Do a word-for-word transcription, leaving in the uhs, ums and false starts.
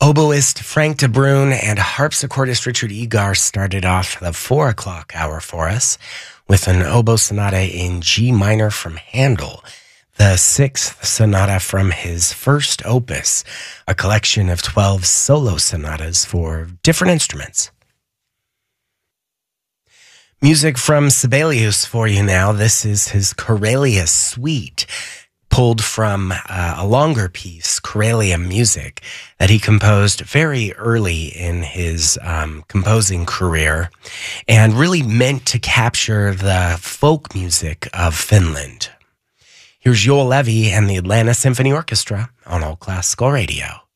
Oboist Frank de Bruin and harpsichordist Richard Egar started off the four o'clock hour for us with an oboe sonata in G minor from Handel, the sixth sonata from his first opus, a collection of twelve solo sonatas for different instruments. Music from Sibelius for you now. This is his Karelia Suite, pulled from uh, a longer piece, Karelia Music, that he composed very early in his um, composing career and really meant to capture the folk music of Finland. Here's Joel Levy and the Atlanta Symphony Orchestra on All Classical Radio.